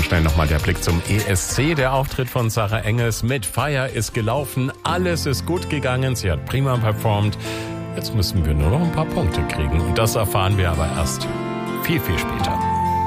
Schnell nochmal der Blick zum ESC. Der Auftritt von Sarah Engels mit Feier ist gelaufen. Alles ist gut gegangen. Sie hat prima performt. Jetzt müssen wir nur noch ein paar Punkte kriegen. Und das erfahren wir aber erst viel, viel später.